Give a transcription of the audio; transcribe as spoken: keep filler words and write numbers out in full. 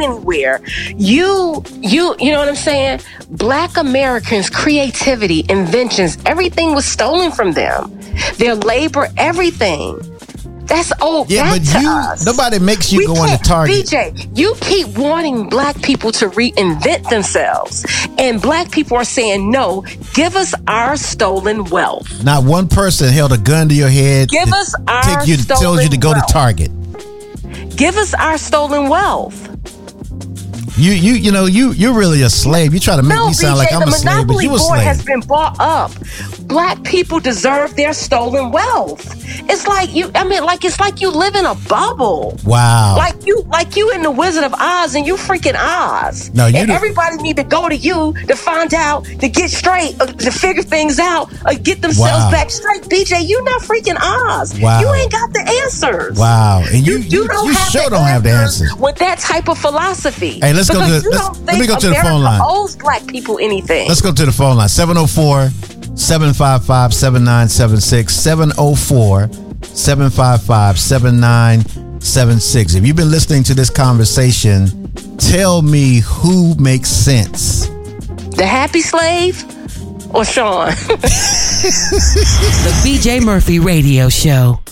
anywhere. You, you, you know what I'm saying? Black Americans' creativity, inventions, everything was stolen from them. Their labor, everything. That's old. Yeah, back but to you, us. nobody makes you We go into can't- Target. B J, you keep wanting black people to reinvent themselves. And black people are saying, no, give us our stolen wealth. Not one person held a gun to your head. Give to us our take you, stolen tells you to go wealth. to Target. Give us our stolen wealth. You, you, you know, you, you're really a slave. You try to make No, me sound B J, like I'm the a slave, but Monopoly you a board has slave. been bought up. Black people deserve their stolen wealth. It's like you, I mean, like, it's like you live in a bubble. Wow. Like you, like you in the Wizard of Oz and you freaking Oz. No, you and do- everybody need to go to you to find out, to get straight, uh, to figure things out, uh, get themselves Wow. back straight. B J, you not freaking Oz. Wow. You ain't got the answers. Wow. And you, You, you, you don't you have sure the don't have the answers answers. with that type of philosophy. Hey, let's go to Because the- you let's- don't let me think go to the America phone line. owes black people anything. Let's go to the phone line. seven oh four, seven five five, seven nine seven six. seven oh four, seven five five, seven nine seven six. If you've been listening to this conversation, tell me who makes sense. The happy slave or Sean? The B J Murphy Radio Show.